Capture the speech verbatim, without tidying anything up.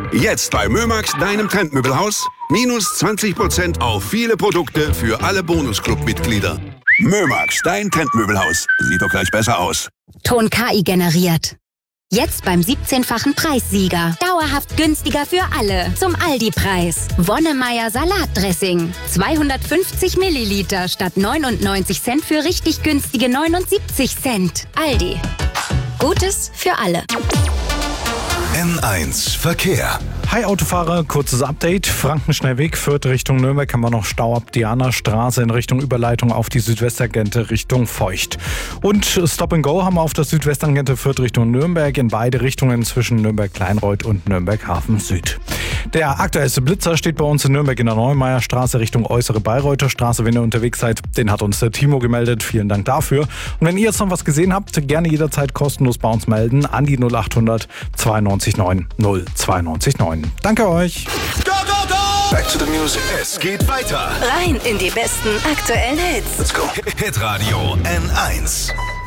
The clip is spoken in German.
Jetzt bei Mömax, deinem Trendmöbelhaus, minus zwanzig Prozent auf viele Produkte für alle Bonusclub-Mitglieder. Mömax, dein Trendmöbelhaus. Sieht doch gleich besser aus. Ton K I generiert. Jetzt beim siebzehnfachen Preissieger. Dauerhaft günstiger für alle. Zum Aldi-Preis. Wonnemeier Salatdressing. zweihundertfünfzig Milliliter statt neunundneunzig Cent für richtig günstige neunundsiebzig Cent. Aldi. Gutes für alle. N eins Verkehr. Hi Autofahrer, kurzes Update. Frankenschnellweg Fürth Richtung Nürnberg haben wir noch Stau ab Diana-Straße in Richtung Überleitung auf die Südwesttangente Richtung Feucht. Und Stop and Go haben wir auf der Südwesttangente Fürth Richtung Nürnberg in beide Richtungen zwischen Nürnberg-Kleinreuth und Nürnberg-Hafen Süd. Der aktuellste Blitzer steht bei uns in Nürnberg in der Neumeierstraße Richtung Äußere Bayreuther Straße. Wenn ihr unterwegs seid, den hat uns der Timo gemeldet. Vielen Dank dafür. Und wenn ihr jetzt noch was gesehen habt, gerne jederzeit kostenlos bei uns melden an die null acht hundert zweiundneunzig neun null zweiundneunzig neun. Danke euch. Go, go, go! Back to the music. Es geht weiter. Rein in die besten aktuellen Hits. Let's go. Hitradio N eins.